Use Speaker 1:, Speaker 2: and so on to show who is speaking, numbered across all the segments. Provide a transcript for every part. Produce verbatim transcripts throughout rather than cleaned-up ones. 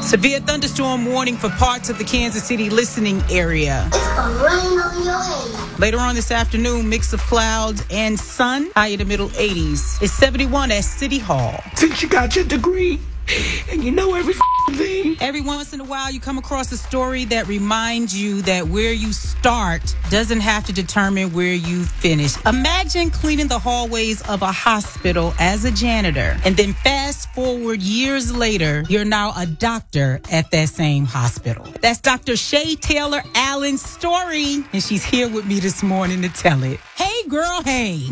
Speaker 1: Severe thunderstorm warning for parts of the Kansas City listening area.
Speaker 2: It's gonna rain on your head.
Speaker 1: Later on this afternoon, mix of clouds and sun. High in the middle eighties. It's seventy-one at City Hall.
Speaker 3: Since you got your degree and you know every thing.
Speaker 1: Every once in a while, you come across a story that reminds you that where you start doesn't have to determine where you finish. Imagine cleaning the hallways of a hospital as a janitor, and then fast forward years later, you're now a doctor at that same hospital. That's Doctor Shay Taylor Allen's story, and she's here with me this morning to tell it. Hey, girl, hey.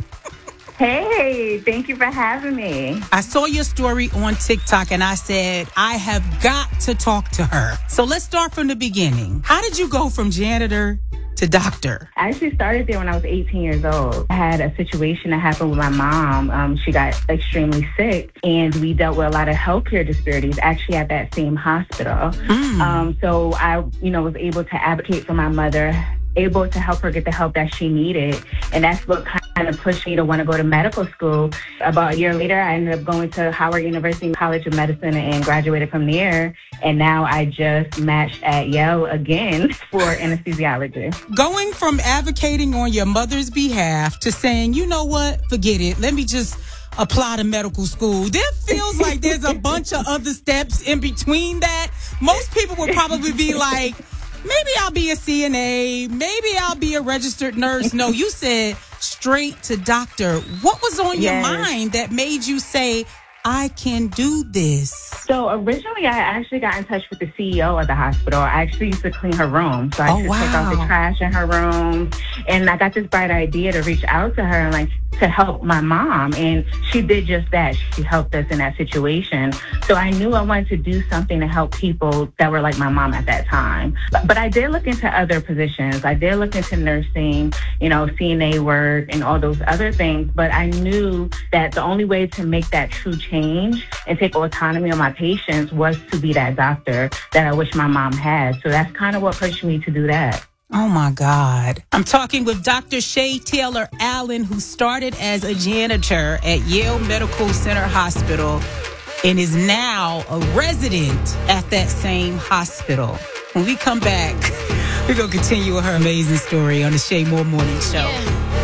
Speaker 4: Hey, thank you for having me.
Speaker 1: I saw your story on TikTok and I said, I have got to talk to her. So let's start from the beginning. How did you go from janitor to doctor?
Speaker 4: I actually started there when I was eighteen years old. I had a situation that happened with my mom. Um, she got extremely sick and we dealt with a lot of healthcare disparities actually at that same hospital. Mm. Um, so I, you know, was able to advocate for my mother, able to help her get the help that she needed. And that's what kind of pushed me to want to go to medical school. About a year later, I ended up going to Howard University College of Medicine and graduated from there. And now I just matched at Yale again for anesthesiology.
Speaker 1: Going from advocating on your mother's behalf to saying, you know what, forget it. Let me just apply to medical school. There feels like there's a bunch of other steps in between that. Most people would probably be like, maybe I'll be a C N A. Maybe I'll be a registered nurse. No, you said straight to doctor. What was on
Speaker 4: Yes.
Speaker 1: your mind that made you say, I can do this?
Speaker 4: So originally, I actually got in touch with the C E O of the hospital. I actually used to clean her room. So I
Speaker 1: Oh,
Speaker 4: used to take out the
Speaker 1: wow.
Speaker 4: trash in her room. And I got this bright idea to reach out to her and like to help my mom. And she did just that. She helped us in that situation. So I knew I wanted to do something to help people that were like my mom at that time. But, but I did look into other positions. I did look into nursing, you know, C N A work and all those other things. But I knew that the only way to make that true change and take autonomy on my patients was to be that doctor that I wish my mom had. So that's kind of what pushed me to do that.
Speaker 1: Oh, my God. I'm talking with Doctor Shay Taylor Allen, who started as a janitor at Yale Medical Center Hospital and is now a resident at that same hospital. When we come back, we're going to continue with her amazing story on the Shay Moore Morning Show.
Speaker 5: Yeah.